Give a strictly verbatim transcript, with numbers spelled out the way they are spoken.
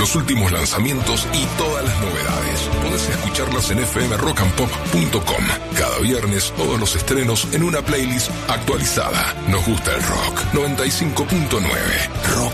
los últimos lanzamientos y todas las novedades. Podés escucharlas en f m rock and pop punto com. Cada viernes todos los estrenos en una playlist actualizada. Nos gusta el rock. noventa y cinco punto nueve. Rock